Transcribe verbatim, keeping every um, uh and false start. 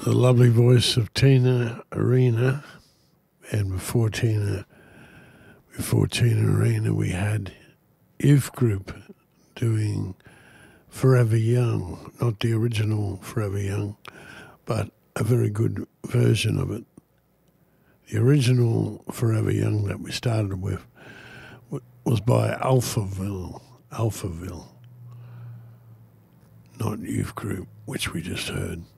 the lovely voice of Tina Arena, and before Tina, before Tina Arena, we had Youth Group doing Forever Young, not the original Forever Young, but a very good version of it. The original Forever Young that we started with was by Alphaville, Alphaville, not Youth Group, which we just heard.